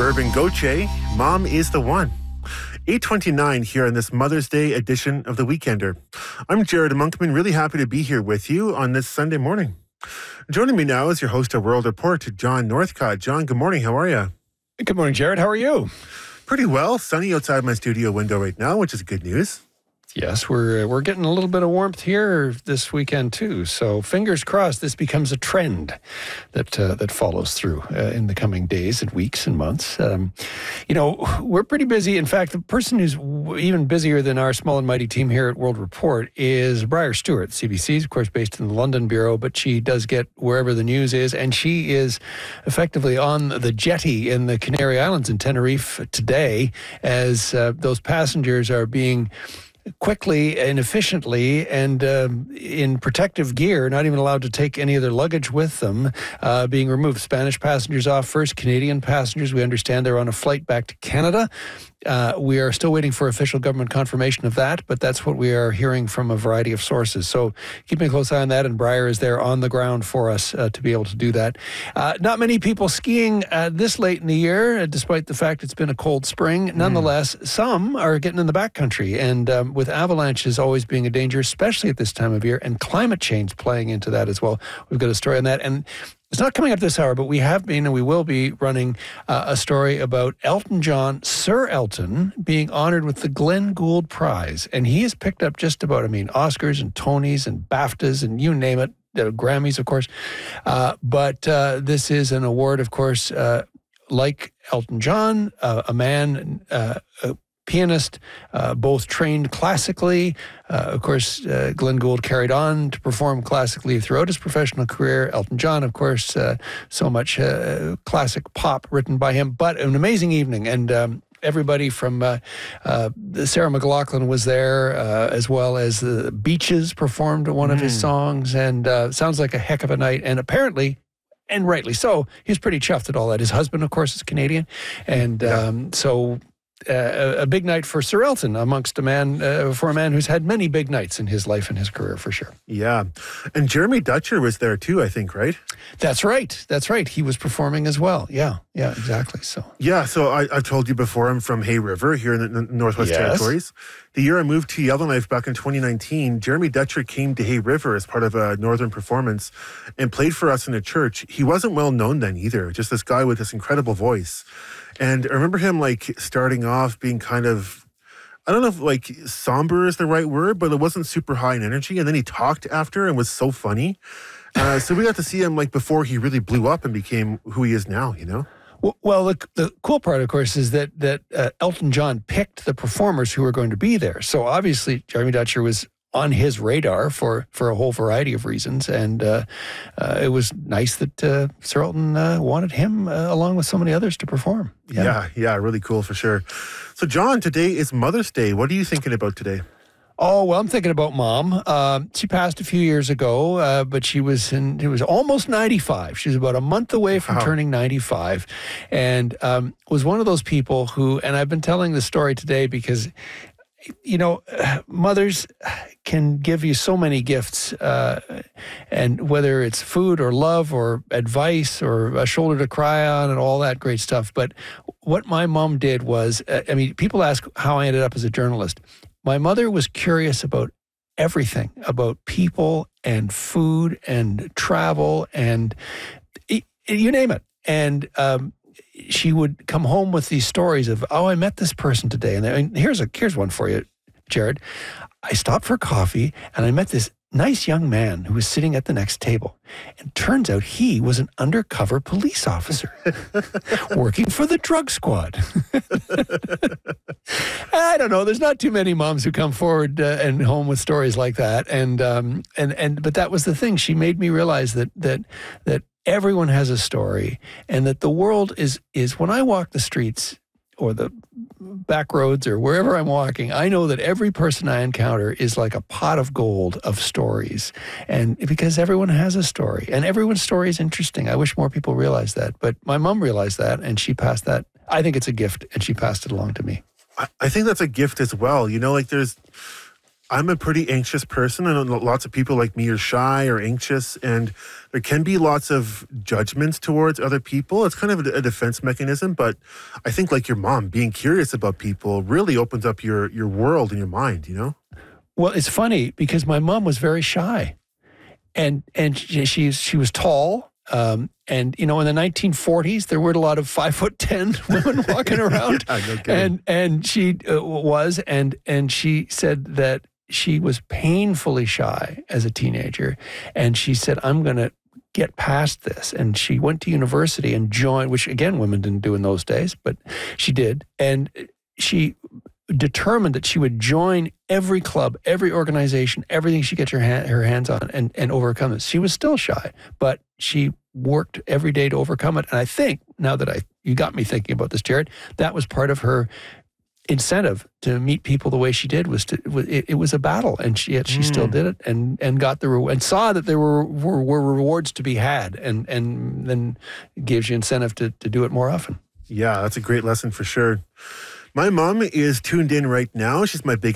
Suburban Goche, Mom is the One. 8:29 here on this Mother's Day edition of The Weekender. I'm Jared Monkman, really happy to be here with you on this Sunday morning. Joining me now is your host of World Report, John Northcott. John, good morning. How are you? Good morning, Jared. How are you? Pretty well. Sunny outside my studio window right now, which is good news. Yes, we're getting a little bit of warmth here this weekend too. So fingers crossed, this becomes a trend that follows through in the coming days and weeks and months. We're pretty busy. In fact, the person who's even busier than our small and mighty team here at World Report is Briar Stewart. CBC's, of course, based in the London bureau, but she does get wherever the news is, and she is effectively on the jetty in the Canary Islands in Tenerife today as those passengers are being quickly and efficiently and in protective gear, not even allowed to take any of their luggage with them, being removed. Spanish passengers off first, Canadian passengers, we understand they're on a flight back to Canada. We are still waiting for official government confirmation of that, but that's what we are hearing from a variety of sources. So keeping a close eye on that, and Briar is there on the ground for us to be able to do that. Not many people skiing this late in the year, despite the fact it's been a cold spring. Nonetheless, some are getting in the backcountry, and with avalanches always being a danger, especially at this time of year, and climate change playing into that as well. We've got a story on that, and it's not coming up this hour, but we have been and we will be running a story about Elton John, Sir Elton, being honored with the Glenn Gould Prize. And he has picked up just about, Oscars and Tonys and BAFTAs and you name it, Grammys, of course. But this is an award, of course, like Elton John, a man, pianist, both trained classically. Of course, Glenn Gould carried on to perform classically throughout his professional career. Elton John, of course, so much classic pop written by him. But an amazing evening, and everybody from Sarah McLachlan was there, as well as the Beaches performed one of his songs, and sounds like a heck of a night. And apparently, and rightly so, he's pretty chuffed at all that. His husband, of course, is Canadian, and so a big night for Sir Elton, amongst a man who's had many big nights in his life and his career, for sure. Yeah. And Jeremy Dutcher was there too, I think, right? That's right. He was performing as well. Yeah, exactly. So I've told you before, I'm from Hay River here in the Northwest Territories. The year I moved to Yellowknife back in 2019, Jeremy Dutcher came to Hay River as part of a Northern Performance and played for us in a church. He wasn't well known then either, just this guy with this incredible voice. And I remember him starting off being kind of, I don't know if somber is the right word, but it wasn't super high in energy. And then he talked after and was so funny. So we got to see him before he really blew up and became who he is now, you know? Well, the cool part, of course, is that Elton John picked the performers who were going to be there. So obviously, Jeremy Dutcher was on his radar for a whole variety of reasons. And it was nice that Sir Elton wanted him, along with so many others, to perform. Yeah, really cool for sure. So, John, today is Mother's Day. What are you thinking about today? Oh, well, I'm thinking about Mom. She passed a few years ago, but she was almost 95. She was about a month away from turning 95, and was one of those people who, and I've been telling this story today because, mothers can give you so many gifts, and whether it's food or love or advice or a shoulder to cry on and all that great stuff. But what my mom did was, people ask how I ended up as a journalist. My mother was curious about everything, about people and food and travel and you name it. And she would come home with these stories of, I met this person today. And here's one for you, Jared. I stopped for coffee and I met this nice young man who was sitting at the next table. And turns out he was an undercover police officer working for the drug squad. I don't know. There's not too many moms who come forward and home with stories like that. But that was the thing. She made me realize that everyone has a story, and that the world is when I walk the streets or the back roads or wherever I'm walking, I know that every person I encounter is like a pot of gold of stories. And because everyone has a story, and everyone's story is interesting. I wish more people realized that. But my mom realized that, and she passed that. I think it's a gift, and she passed it along to me. I think that's a gift as well. I'm a pretty anxious person. I know lots of people like me are shy or anxious, and there can be lots of judgments towards other people. It's kind of a defense mechanism, but I think like your mom, being curious about people really opens up your world and your mind, you know? Well, it's funny because my mom was very shy, and she was tall. And you know, in the 1940s, there weren't a lot of 5'10" women walking around. Yeah, no kidding. And she was, and she said that she was painfully shy as a teenager, and she said, "I'm going to get past this." And she went to university and joined, which again, women didn't do in those days, but she did, and she determined that she would join every club, every organization, everything she could get her hands on and overcome this. She was still shy, but she worked every day to overcome it. And I think, now that you got me thinking about this, Jared, that was part of her incentive to meet people the way she did. It was a battle, and yet she still did it and got the reward, and saw that there were rewards to be had, and then gives you incentive to do it more often. Yeah, that's a great lesson for sure. My mom is tuned in right now. She's my big